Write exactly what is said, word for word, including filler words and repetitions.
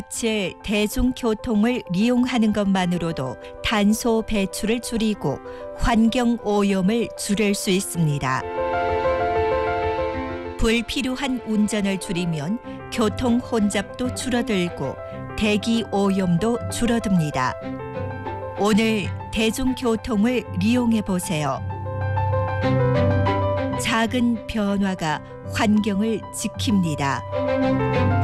칠 대중교통을 이용하는 것만으로도 탄소 배출을 줄이고 환경 오염을 줄일 수 있습니다. 불필요한 운전을 줄이면 교통 혼잡도 줄어들고 대기 오염도 줄어듭니다. 오늘 대중교통을 이용해 보세요. 작은 변화가 환경을 지킵니다.